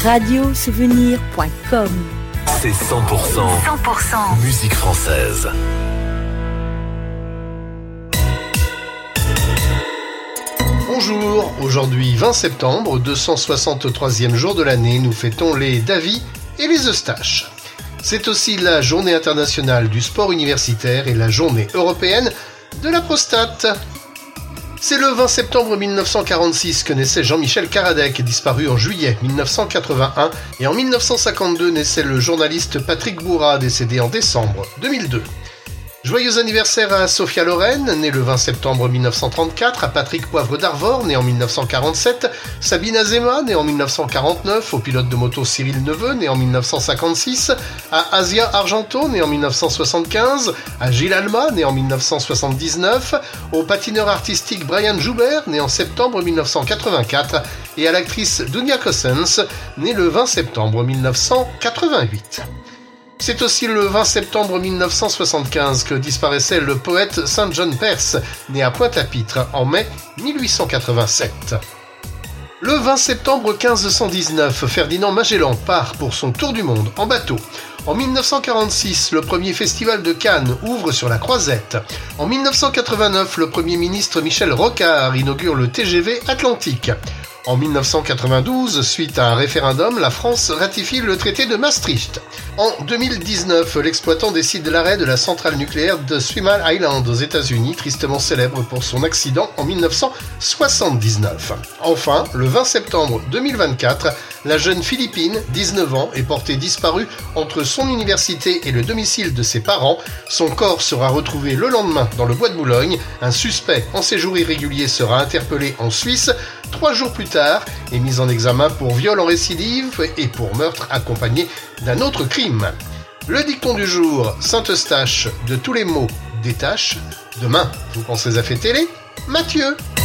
radiosouvenir.com. C'est 100% musique française. Bonjour, aujourd'hui 20 septembre, 263e jour de l'année, nous fêtons les Davy et les Eustaches. C'est aussi la journée internationale du sport universitaire et la journée européenne de la prostate. C'est le 20 septembre 1946 que naissait Jean-Michel Karadec, disparu en juillet 1981, et en 1952 naissait le journaliste Patrick Bourrat, décédé en décembre 2002. Joyeux anniversaire à Sophia Loren, née le 20 septembre 1934, à Patrick Poivre d'Arvor, né en 1947, Sabine Azema, née en 1949, au pilote de moto Cyril Neveu, né en 1956, à Asia Argento, né en 1975, à Gilles Alma, né en 1979, au patineur artistique Brian Joubert, né en septembre 1984, et à l'actrice Dunia Cossens, née le 20 septembre 1988. C'est aussi le 20 septembre 1975 que disparaissait le poète Saint John Perse, né à Pointe-à-Pitre en mai 1887. Le 20 septembre 1519, Ferdinand Magellan part pour son tour du monde en bateau. En 1946, le premier festival de Cannes ouvre sur la Croisette. En 1989, le premier ministre Michel Rocard inaugure le TGV Atlantique. En 1992, suite à un référendum, la France ratifie le traité de Maastricht. En 2019, l'exploitant décide l'arrêt de la centrale nucléaire de Three Mile Island aux États-Unis, tristement célèbre pour son accident en 1979. Enfin, le 20 septembre 2024, la jeune Philippine, 19 ans, est portée disparue entre son université et le domicile de ses parents. Son corps sera retrouvé le lendemain dans le bois de Boulogne. Un suspect en séjour irrégulier sera interpellé en Suisse. 3 jours plus tard, est mis en examen pour viol en récidive et pour meurtre accompagné d'un autre crime. Le dicton du jour, Saint-Eustache, de tous les maux détache. Demain, vous pensez à fêter les Mathieu.